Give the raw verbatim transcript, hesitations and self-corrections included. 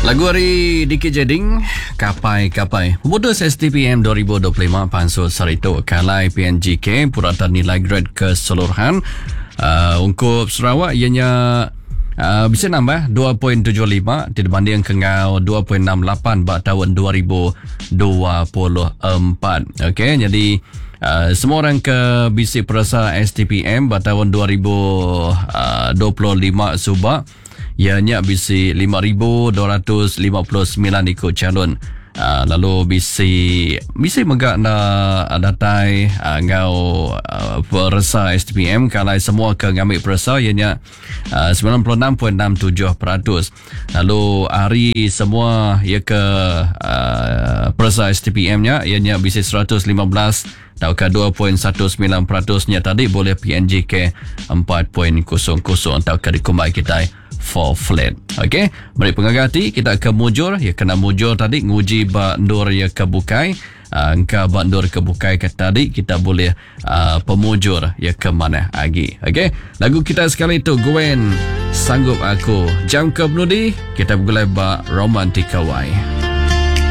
Lagu hari Dikit Jeding, Kapai-Kapai. Pemutus S T P M dua ribu dua puluh lima Pansur Sarito Kalai P N G K Purata Nilai Grade Keseluruhan uh, Ungkup Sarawak ianya uh, bisa nambah dua perpuluhan tujuh lima dibanding kengau dua perpuluhan enam lapan pada tahun dua ribu dua puluh empat. Okey, jadi Uh, semua orang ke bisi perasa S T P M pada tahun dua ribu dua puluh lima subak ianya bisi lima ribu dua ratus lima puluh sembilan ikut calon. Uh, lalu bisi bisi megak na datai uh, ngau uh, perasa S T P M kalau semua ke ngambil perasa ianya uh, sembilan puluh enam perpuluhan enam tujuh peratus. Lalu hari semua ia ke uh, perasa S T P M nya ianya bisi seratus lima belas atau ke dua perpuluhan satu sembilan peratus nya tadi boleh P N G ke empat perpuluhan kosong kosong atau ke dikumbai kita for flat. Okey, mari pengagati kita ke mujur ya, kena mujur tadi nguji bandur ya ke bukai. Uh, engkau bandur ke bukai ke tadi kita boleh uh, pemujur ya ke mana lagi. Okey, lagu kita sekali itu Gwen Sanggup Aku. Jam ke Bludi kita boleh ba romantik kawai.